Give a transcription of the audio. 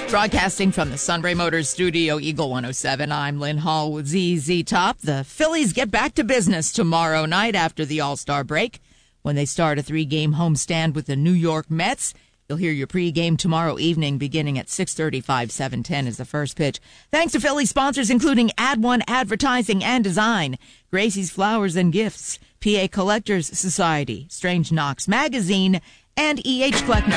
Broadcasting from the Sunbury Motors Studio, Eagle 107, I'm Lynn Hall with ZZ Top. The Phillies get back to business tomorrow night after the All-Star break when they start a 3-game homestand with the New York Mets. You'll hear your pregame tomorrow evening beginning at 6:35. 7:10 is the first pitch. Thanks to Philly sponsors including Ad One Advertising and Design, Gracie's Flowers and Gifts, PA Collectors Society, Strange Knox Magazine, and E.H. Kleckner.